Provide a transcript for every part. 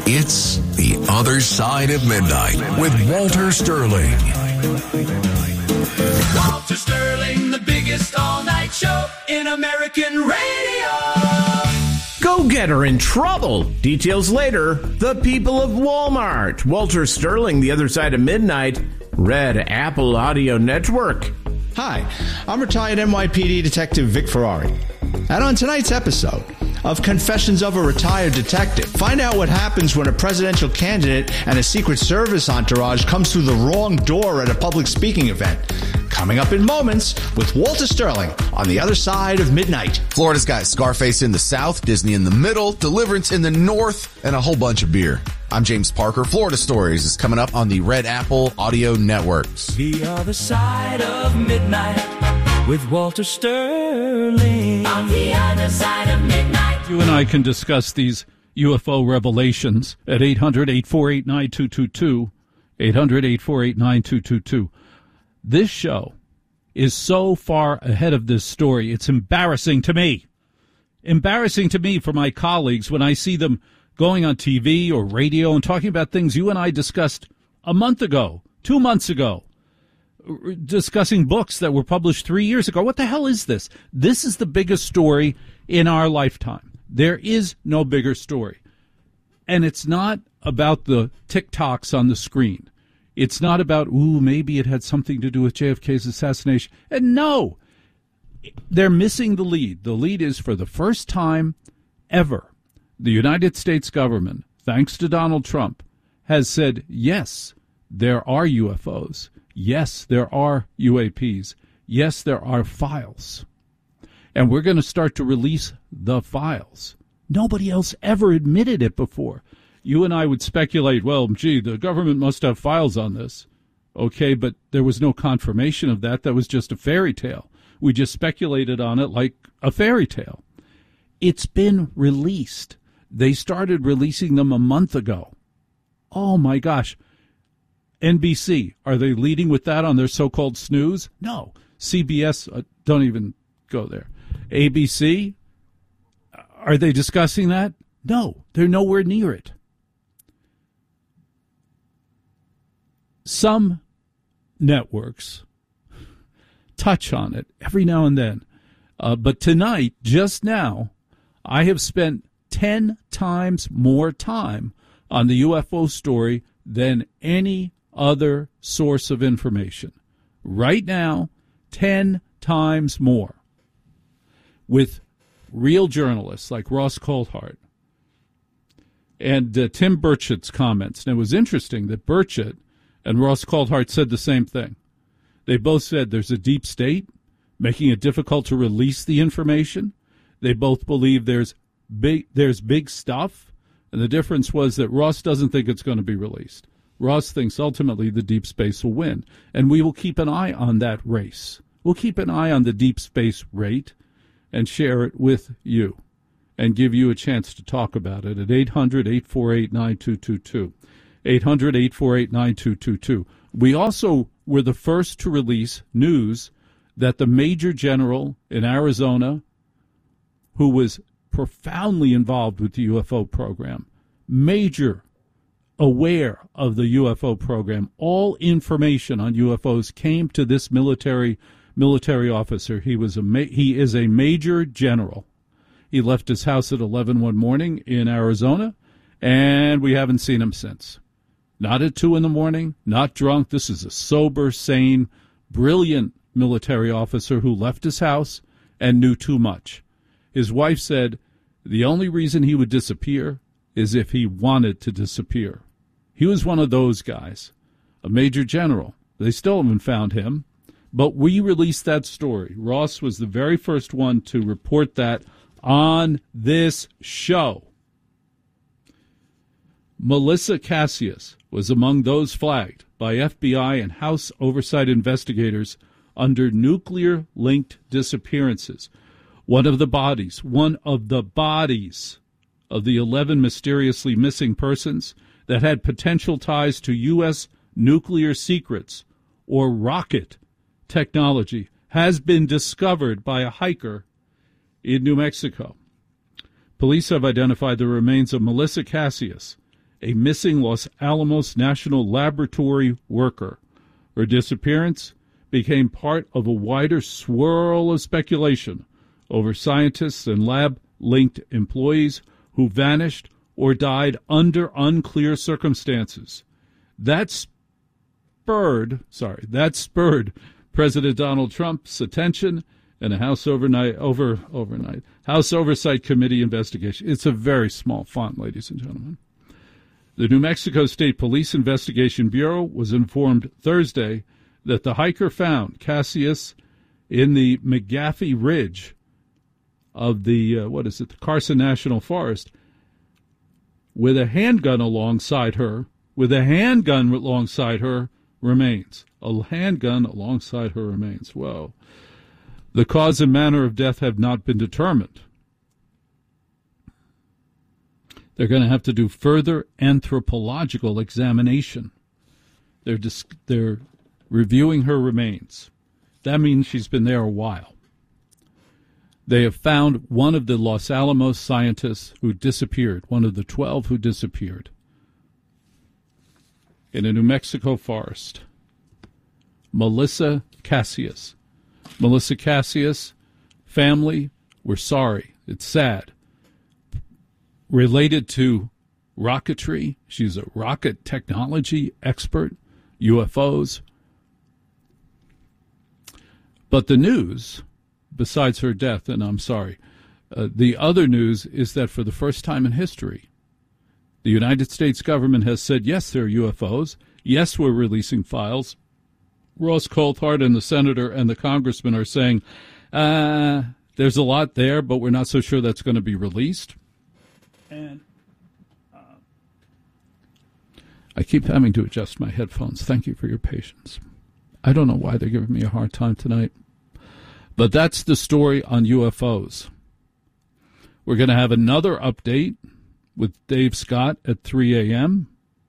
It's The Other Side of Midnight with Walter Sterling. Walter Sterling, the biggest all-night show in American radio. Go-getter in trouble. Details later. The people of Walmart. Walter Sterling, The Other Side of Midnight. Red Apple Audio Network. Hi, I'm retired NYPD Detective Vic Ferrari. And on tonight's episode of Confessions of a Retired Detective, find out what happens when a presidential candidate and a Secret Service entourage comes through the wrong door at a public speaking event. Coming up in moments with Walter Sterling on The Other Side of Midnight. Florida's got Scarface in the south, Disney in the middle, Deliverance in the north, and a whole bunch of beer. I'm James Parker. Florida Stories is coming up on the Red Apple Audio Networks. The Other Side of Midnight with Walter Sterling. On The Other Side of Midnight. You and I can discuss these UFO revelations at 800-848-9222, 800-848-9222. This show is so far ahead of this story, it's embarrassing to me. Embarrassing to me for my colleagues when I see them going on TV or radio and talking about things you and I discussed a month ago, 2 months ago, discussing books that were published 3 years ago. What the hell is this? This is the biggest story in our lifetime. There is no bigger story. And it's not about the TikToks on the screen. It's not about, maybe it had something to do with JFK's assassination. And no, they're missing the lead. The lead is, for the first time ever, the United States government, thanks to Donald Trump, has said, yes, there are UFOs. Yes, there are UAPs. Yes, there are files. And we're going to start to release the files. Nobody else ever admitted it before. You and I would speculate, well, gee, the government must have files on this. Okay, but there was no confirmation of that. That was just a fairy tale. We just speculated on it like a fairy tale. It's been released. They started releasing them a month ago. Oh, my gosh. NBC, are they leading with that on their so-called snooze? No. CBS, don't even go there. ABC, are they discussing that? No, they're nowhere near it. Some networks touch on it every now and then. But tonight, just now, I have spent 10 times more time on the UFO story than any other source of information. Right now, 10 times more. With real journalists like Ross Coulthart and Tim Burchett's comments. And it was interesting that Burchett and Ross Coulthart said the same thing. They both said there's a deep state making it difficult to release the information. They both believe there's big stuff, and the difference was that Ross doesn't think it's going to be released. Ross thinks ultimately the deep space will win, and we will keep an eye on that race. We'll keep an eye on the deep space rate and share it with you and give you a chance to talk about it at 800-848-9222. 800-848-9222. We also were the first to release news that the Major General in Arizona, who was profoundly involved with the UFO program, major aware of the UFO program, all information on UFOs came to this military officer. He is a Major General. He left his house at 11 one morning in Arizona, and we haven't seen him since. Not at 2 in the morning, not drunk. This is a sober, sane, brilliant military officer who left his house and knew too much. His wife said the only reason he would disappear is if he wanted to disappear. He was one of those guys, a Major General. They still haven't found him, but we released that story. Ross was the very first one to report that on this show. Melissa Cassius was among those flagged by FBI and House oversight investigators under nuclear-linked disappearances. One of the bodies of the 11 mysteriously missing persons that had potential ties to U.S. nuclear secrets or rocket technology has been discovered by a hiker in New Mexico. Police have identified the remains of Melissa Cassius a missing Los Alamos National Laboratory worker. Her disappearance became part of a wider swirl of speculation over scientists and lab-linked employees who vanished or died under unclear circumstances. That spurred President Donald Trump's attention and a House House Oversight Committee investigation. It's a very small font, ladies and gentlemen. The New Mexico State Police Investigation Bureau was informed Thursday that the hiker found Cassius in the McGaffey Ridge of the Carson National Forest with a handgun alongside her. Remains. A handgun alongside her remains. Whoa. The cause and manner of death have not been determined. They're going to have to do further anthropological examination. They're reviewing her remains. That means she's been there a while. They have found one of the Los Alamos scientists who disappeared, one of the 12 who disappeared, in a New Mexico forest. Melissa Cassius. Melissa Cassius, family, we're sorry. It's sad. Related to rocketry. She's a rocket technology expert, UFOs. But the news, besides her death, and I'm sorry, the other news is that for the first time in history, the United States government has said, yes, there are UFOs. Yes, we're releasing files. Ross Coulthard and the senator and the congressman are saying, there's a lot there, but we're not so sure that's going to be released. And I keep having to adjust my headphones. Thank you for your patience. I don't know why they're giving me a hard time tonight. But that's the story on UFOs. We're going to have another update with Dave Scott at 3 a.m.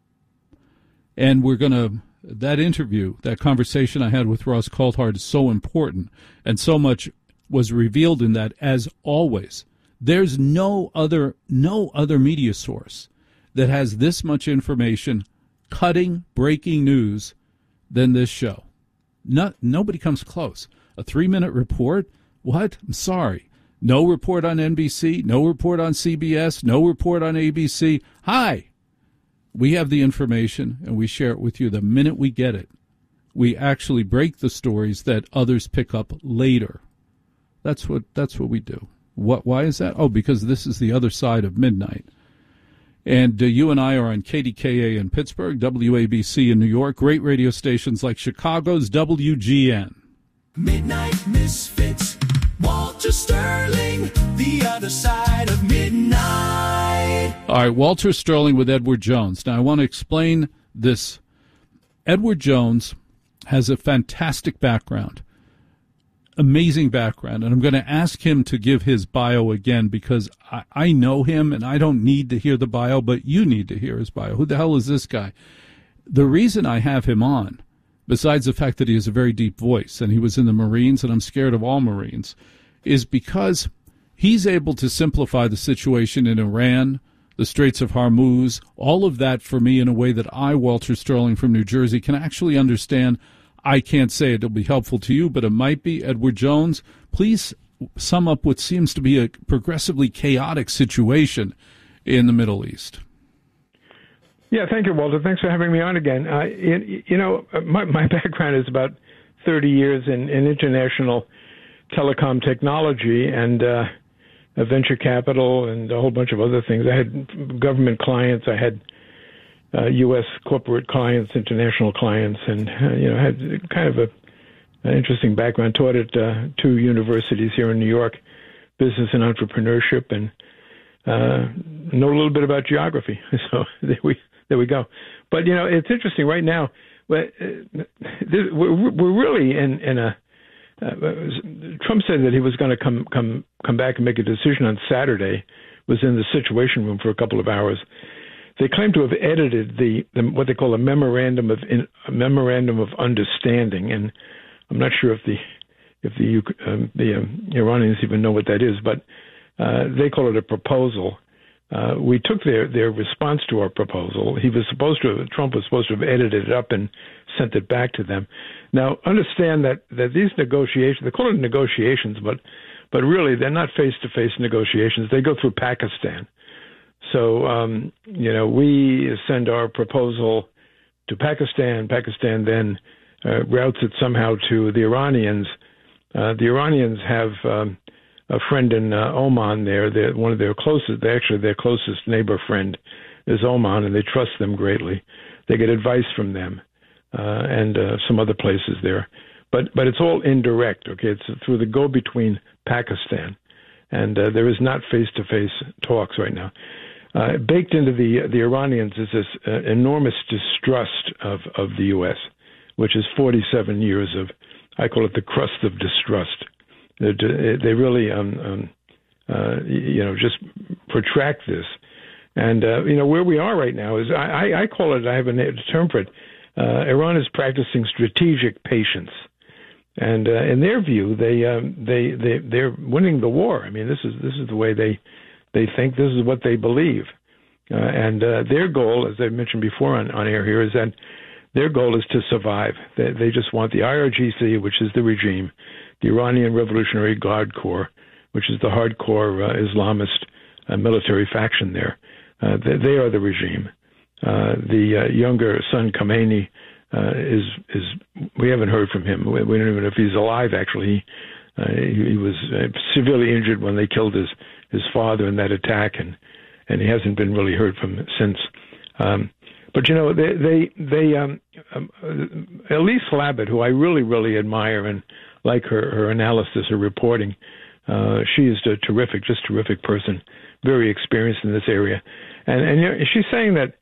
And we're going to, that interview, that conversation I had with Ross Coulthard is so important, and so much was revealed in that, as always. There's no other media source that has this much information, cutting, breaking news, than this show. Nobody comes close. A 3-minute report? What? I'm sorry. No report on NBC, no report on CBS, no report on ABC. Hi. We have the information, and we share it with you the minute we get it. We actually break the stories that others pick up later. That's what we do. Why is that? Oh, because this is the other side of midnight. And you and I are on KDKA in Pittsburgh, WABC in New York, great radio stations like Chicago's WGN. Midnight Misfits, Walter Sterling, the other side of midnight. All right, Walter Sterling with Edward Jones. Now, I want to explain this. Edward Jones has a fantastic background. Amazing background, and I'm going to ask him to give his bio again because I know him and I don't need to hear the bio, but you need to hear his bio. Who the hell is this guy? The reason I have him on, besides the fact that he has a very deep voice and he was in the Marines, and I'm scared of all Marines, is because he's able to simplify the situation in Iran, the Straits of Hormuz, all of that for me in a way that I, Walter Sterling from New Jersey, can actually understand. I can't say it'll be helpful to you, but it might be. Edward Jones, please sum up what seems to be a progressively chaotic situation in the Middle East. Yeah, thank you, Walter. Thanks for having me on again. My background is about 30 years in international telecom technology and venture capital and a whole bunch of other things. I had government clients. I had U.S. corporate clients, international clients, and had kind of an interesting background. Taught at 2 universities here in New York, business and entrepreneurship, and know a little bit about geography. So there we go. But it's interesting right now. We're really in a. Trump said that he was going to come back and make a decision on Saturday. Was in the Situation Room for a couple of hours. They claim to have edited the what they call a memorandum of understanding, and I'm not sure if the Iranians even know what that is, but they call it a proposal we took their response to our proposal. Trump was supposed to have edited it up and sent it back to them. Now, understand that these negotiations, they call it negotiations, but really they're not face-to-face negotiations. They go through Pakistan. So, we send our proposal to Pakistan. Pakistan then routes it somehow to the Iranians. The Iranians have a friend in Oman there. They're one of their closest, their closest neighbor friend is Oman, and they trust them greatly. They get advice from them and some other places there. But it's all indirect, okay? It's through the go-between Pakistan, and there is not face-to-face talks right now. Baked into the Iranians is this enormous distrust of the U.S., which is 47 years of, I call it the crust of distrust. They really, just protract this. And, where we are right now is, I call it, I have a term for it, Iran is practicing strategic patience. And in their view, they're winning the war. I mean, this is the way they think. This is what they believe. And their goal, as I mentioned before on air here, is that their goal is to survive. They just want the IRGC, which is the regime, the Iranian Revolutionary Guard Corps, which is the hardcore Islamist military faction there. They are the regime. The younger son, Khamenei, is we haven't heard from him. We don't even know if he's alive, actually. He was severely injured when they killed his father in that attack, and he hasn't been really heard from since. But Elise Labott, who I really, really admire and like her analysis, her reporting, she is a terrific person, very experienced in this area, and she's saying that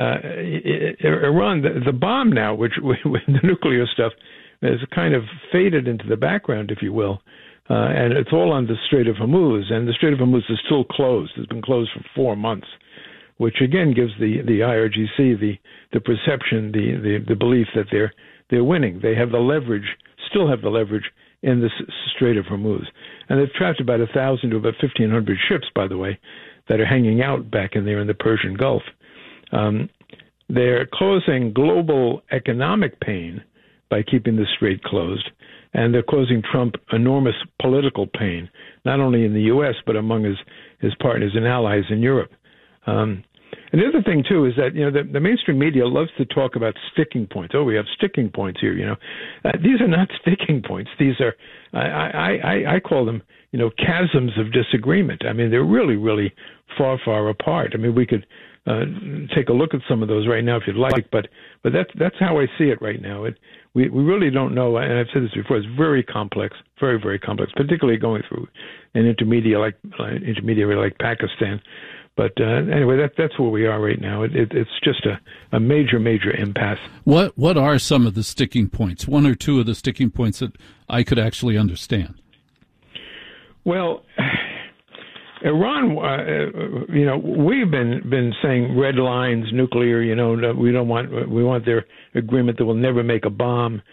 Iran, the bomb now, which with the nuclear stuff, has kind of faded into the background, if you will, and it's all on the Strait of Hormuz, and the Strait of Hormuz is still closed. It's been closed for 4 months, which again gives the IRGC the perception, the belief that they're winning. They have the leverage, still have the leverage in the Strait of Hormuz, and they've trapped about 1,000 to about 1,500 ships, by the way, that are hanging out back in there in the Persian Gulf. They're causing global economic pain by keeping the strait closed, and they're causing Trump enormous political pain, not only in the U.S., but among his partners and allies in Europe. And the other thing, too, is that, the mainstream media loves to talk about sticking points. Oh, we have sticking points here, These are not sticking points. These are, I call them, chasms of disagreement. I mean, they're really, really far, far apart. I mean, we could take a look at some of those right now if you'd like, but that's how I see it right now. We really don't know, and I've said this before, it's very complex, very, very complex, particularly going through an intermediary like Pakistan. But anyway, that's where we are right now. It's just a major, major impasse. What are some of the sticking points? One or two of the sticking points that I could actually understand? Well, Iran, we've been saying red lines, nuclear. We want their agreement that will never make a bomb.